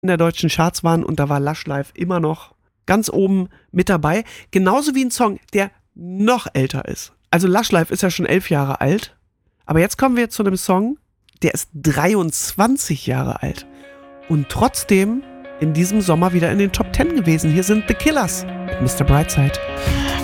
in der deutschen Charts waren und da war Lush Life immer noch ganz oben mit dabei. Genauso wie ein Song, der noch älter ist. Also Lush Life ist ja schon 11 Jahre alt. Aber jetzt kommen wir zu einem Song, der ist 23 Jahre alt. Und trotzdem in diesem Sommer wieder in den Top 10 gewesen. Hier sind The Killers mit Mr. Brightside.